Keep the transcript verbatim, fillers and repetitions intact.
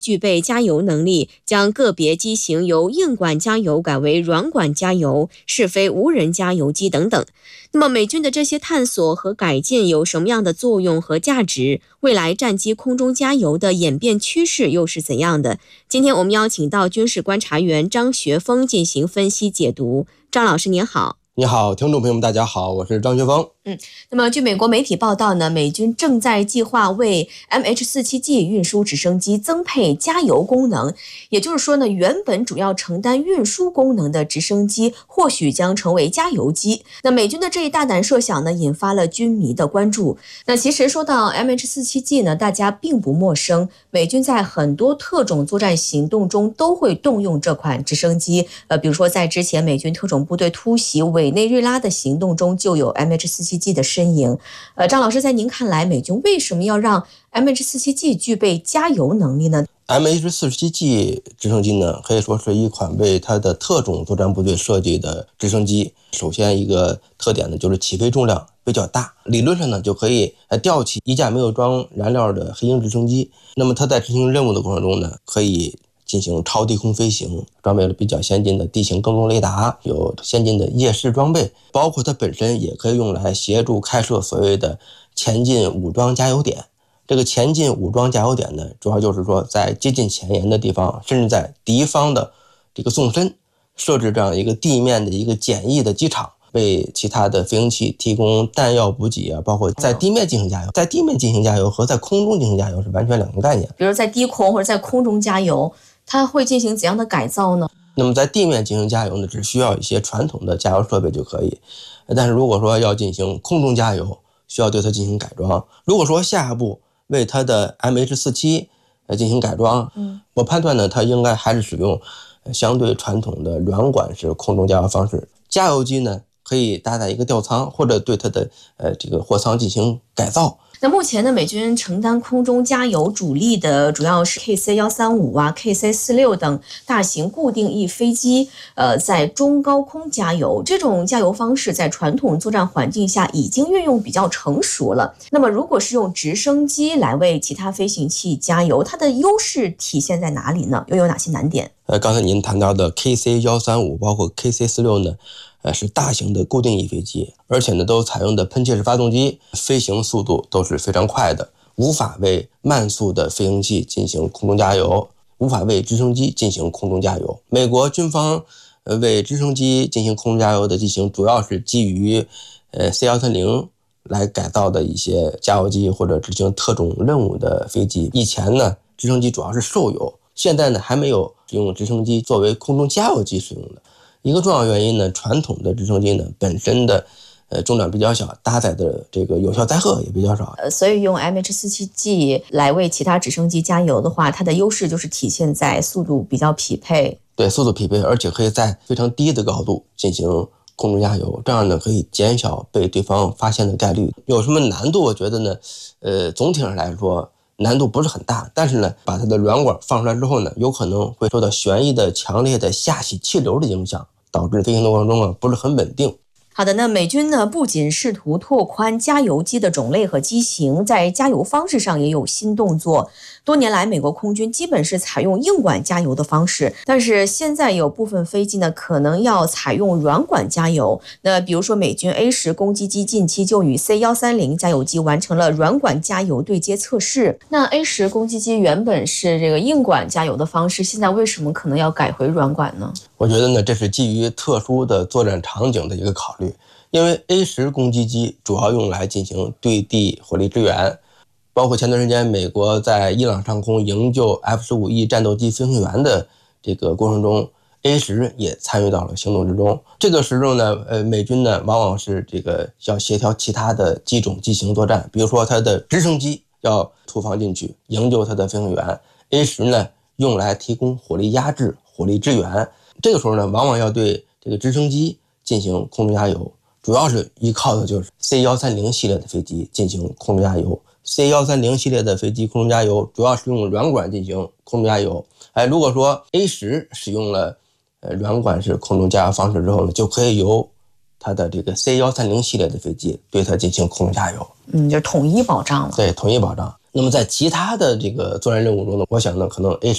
具备加油能力，将个别机型由硬管加油改为软管加油，试飞无人加油机等等。那么美军的这些探索和改进有什么样的作用和价值？未来战机空中加油的演变趋势又是怎样的？今天我们邀请到军事观察员张学峰进行分析解读。张老师您好。 你好，听众朋友们大家好，我是张学峰。 嗯，那么据美国媒体报道呢，美军正在计划为 M H 四十七 G 运输直升机增配加油功能，也就是说呢，原本主要承担运输功能的直升机或许将成为加油机。那美军的这一大胆设想呢，引发了军迷的关注。那其实说到 M H 四十七 G 呢，大家并不陌生，美军在很多特种作战行动中都会动用这款直升机。呃，比如说在之前美军特种部队突袭委内瑞拉的行动中，就有 M H 四十七 G 的身影。呃，张老师，在您看来，美军为什么要让 M H 四十七 G 具备加油能力呢？ M H 四十七 G 直升机呢，可以说是一款为它的特种作战部队设计的直升机。首先一个特点呢，就是起飞重量比较大，理论上呢就可以吊起一架没有装燃料的黑鹰直升机。那么它在执行任务的过程中呢，可以进行超低空飞行，装备了比较先进的地形跟踪雷达，有先进的夜视装备，包括它本身也可以用来协助开设所谓的前进武装加油点。这个前进武装加油点呢，主要就是说在接近前沿的地方，甚至在敌方的这个纵深设置这样一个地面的一个简易的机场，为其他的飞行器提供弹药补给啊，包括在地面进行加油。在地面进行加油和在空中进行加油是完全两个概念。 比如在低空或者在空中加油，它会进行怎样的改造呢？ 那么在地面进行加油呢，只需要一些传统的加油设备就可以。但是如果说要进行空中加油，需要对它进行改装。如果说下一步为它的 M H 四十七 进行改装，嗯，我判断呢，它应该还是使用相对传统的软管式空中加油方式。加油机呢，可以搭载一个吊舱，或者对它的呃这个货舱进行改造。 那目前呢，美军承担空中加油主力的主要是 K C 一三五 啊、K C 四十六 等大型固定翼飞机，呃，在中高空加油。这种加油方式在传统作战环境下已经运用比较成熟了。那么，如果是用直升机来为其他飞行器加油，它的优势体现在哪里呢？又有哪些难点？ 呃，刚才您谈到的 K C 一三五，包括 K C 四十六 呢？呃，是大型的固定翼飞机，而且呢，都采用的喷气式发动机，飞行速度都是非常快的，无法为慢速的飞行器进行空中加油，无法为直升机进行空中加油。美国军方呃为直升机进行空中加油的机型，主要是基于呃 C 一三零来改造的一些加油机或者执行特种任务的飞机。以前呢，直升机主要是受油，现在呢还没有使用直升机作为空中加油机使用的。一个重要原因呢，传统的直升机呢本身的呃重量比较小，搭载的这个有效载荷也比较少。 呃，所以用 M H 四十七 G 来为其他直升机加油的话，它的优势就是体现在速度比较匹配。 对，速度匹配，而且可以在非常低的高度进行空中加油，这样呢可以减小被对方发现的概率。有什么难度？我觉得呢，呃，总体上来说难度不是很大，但是呢，把它的软管放出来之后呢，有可能会受到旋翼的强烈的下洗气流的影响，导致飞行的过程中啊不是很稳定。 好的，那美军呢不仅试图拓宽加油机的种类和机型，在加油方式上也有新动作。多年来，美国空军基本是采用硬管加油的方式，但是现在有部分飞机呢可能要采用软管加油。那比如说美军 A 十 攻击机近期就与 C 一三零 加油机完成了软管加油对接测试。那 A 十 攻击机原本是这个硬管加油的方式，现在为什么可能要改回软管呢？ 我觉得呢，这是基于特殊的作战场景的一个考虑。因为 A 十 攻击机主要用来进行对地火力支援，包括前段时间美国在伊朗上空营救 F 十五 E 战斗机飞行员的这个过程中， A 十 也参与到了行动之中。这个时候呢，呃，美军呢往往是这个要协调其他的机种机型作战，比如说它的直升机要突防进去营救它的飞行员， A 十 呢用来提供火力压制、火力支援。这个时候呢，往往要对这个直升机进行空中加油。主要是依靠的就是 C 一三零 系列的飞机进行空中加油。C 一三零 系列的飞机空中加油主要是用软管进行空中加油。哎，如果说 A 十 使用了呃软管式空中加油方式之后呢，就可以由它的这个 C 一三零 系列的飞机对它进行空中加油。 嗯，就统一保障了。 对，统一保障。那么在其他的这个作战任务中呢，我想呢，可能 A